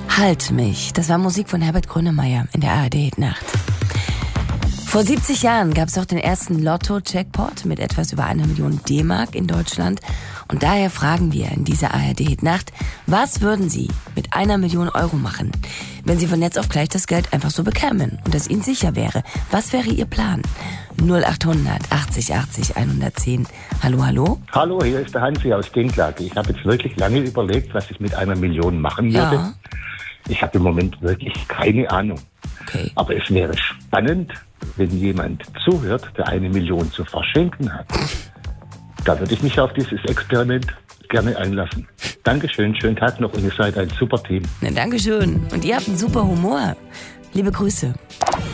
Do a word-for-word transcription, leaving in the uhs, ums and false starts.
Halt mich, das war Musik von Herbert Grönemeyer in der A R D-Nacht. Vor siebzig Jahren gab es auch den ersten Lotto-Jackpot mit etwas über einer Million D-Mark in Deutschland. Und daher fragen wir in dieser A R D-Nacht, was würden Sie mit einer Million Euro machen, wenn Sie von jetzt auf gleich das Geld einfach so bekämen und es Ihnen sicher wäre? Was wäre Ihr Plan? null achthundert achtzig achtzig hundertzehn. Hallo, hallo? Hallo, hier ist der Hansi aus Dinklage. Ich habe jetzt wirklich lange überlegt, was ich mit einer Million machen würde. Ja. Ich habe im Moment wirklich keine Ahnung. Okay. Aber es wäre spannend, wenn jemand zuhört, der eine Million zu verschenken hat. Da würde ich mich auf dieses Experiment gerne einlassen. Dankeschön, schönen Tag noch und ihr seid ein super Team. Na, Dankeschön. Und ihr habt einen super Humor. Liebe Grüße.